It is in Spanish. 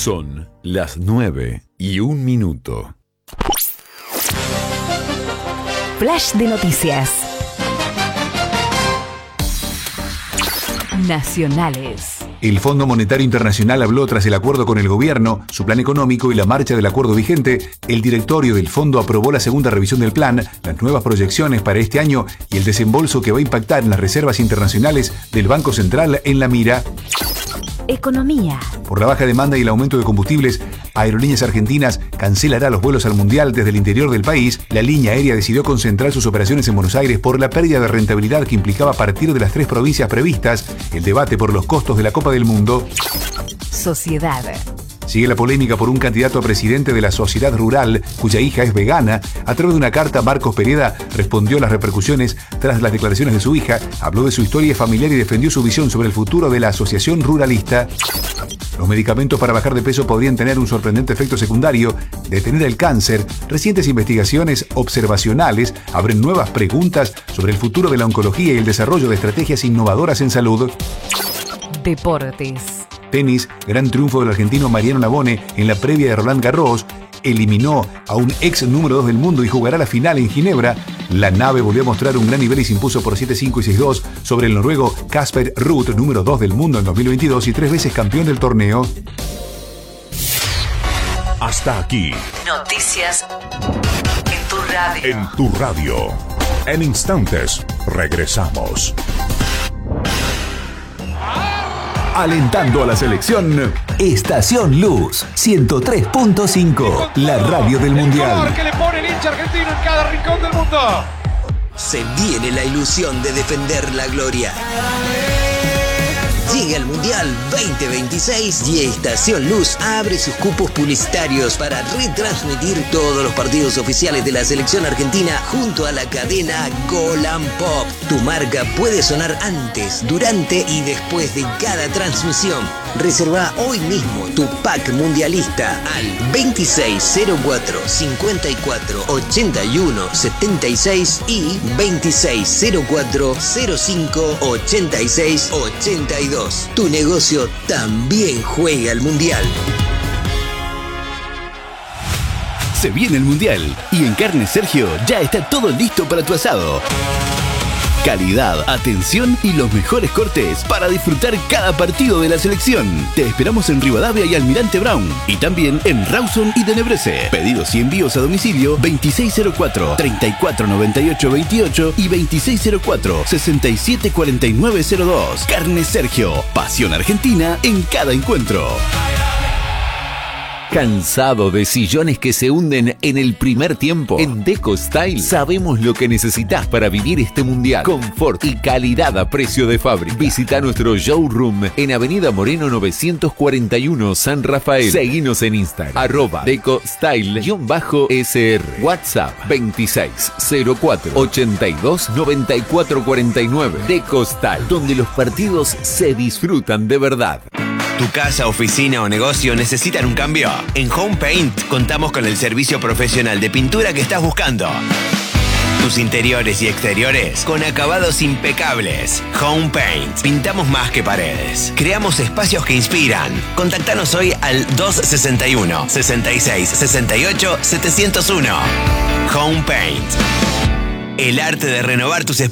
Son las 9:01. Flash de noticias. Nacionales. El Fondo Monetario Internacional habló tras el acuerdo con el gobierno, su plan económico y la marcha del acuerdo vigente. El directorio del fondo aprobó la segunda revisión del plan, las nuevas proyecciones para este año y el desembolso que va a impactar en las reservas internacionales del Banco Central en la mira. Economía. Por la baja demanda y el aumento de combustibles, Aerolíneas Argentinas cancelará los vuelos al Mundial desde el interior del país. La línea aérea decidió concentrar sus operaciones en Buenos Aires por la pérdida de rentabilidad que implicaba partir de las 3 provincias previstas. El debate por los costos de la Copa del Mundo. Sociedad. Sigue la polémica por un candidato a presidente de la Sociedad Rural, cuya hija es vegana. A través de una carta, Marcos Pereda respondió a las repercusiones tras las declaraciones de su hija, habló de su historia familiar y defendió su visión sobre el futuro de la Asociación Ruralista. Los medicamentos para bajar de peso podrían tener un sorprendente efecto secundario, detener el cáncer. Recientes investigaciones observacionales abren nuevas preguntas sobre el futuro de la oncología y el desarrollo de estrategias innovadoras en salud. Deportes. Tenis, gran triunfo del argentino Mariano Navone en la previa de Roland Garros. Eliminó a un ex número 2 del mundo y jugará la final en Ginebra. La nave volvió a mostrar un gran nivel y se impuso por 7-5 y 6-2 sobre el noruego Casper Ruud, número 2 del mundo en 2022 y 3 veces campeón del torneo. Hasta aquí. Noticias en tu radio. En tu radio. En instantes, regresamos. Alentando a la selección, Estación Luz 103.5, la radio del Mundial. Que le pone el hincha argentino en cada rincón del mundo. Se viene la ilusión de defender la gloria. Llega el Mundial 2026 y Estación Luz abre sus cupos publicitarios para retransmitir todos los partidos oficiales de la selección argentina junto a la cadena Golan Pop. Tu marca puede sonar antes, durante y después de cada transmisión. Reserva hoy mismo tu pack mundialista al 2604 54 81 76 y 2604 05 86 82. Tu negocio también juega al Mundial. Se viene el Mundial y en Carnes Sergio ya está todo listo para tu asado. Calidad, atención y los mejores cortes para disfrutar cada partido de la selección. Te esperamos en Rivadavia y Almirante Brown y también en Rawson y Tenebrese. Pedidos y envíos a domicilio 2604 3498 28 y 2604 674902. Carnes Sergio, pasión argentina en cada encuentro. ¿Cansado de sillones que se hunden en el primer tiempo? En Deco Style sabemos lo que necesitas para vivir este mundial. Confort y calidad a precio de fábrica. Visita nuestro showroom en Avenida Moreno 941 San Rafael. Seguinos en Instagram @DecoStyle_SR. WhatsApp 2604 82 94 49. Deco Style, donde los partidos se disfrutan de verdad. ¿Tu casa, oficina o negocio necesitan un cambio? En Home Paint contamos con el servicio profesional de pintura que estás buscando. Tus interiores y exteriores con acabados impecables. Home Paint. Pintamos más que paredes. Creamos espacios que inspiran. Contactanos hoy al 261 66 68 701. Home Paint. El arte de renovar tus espacios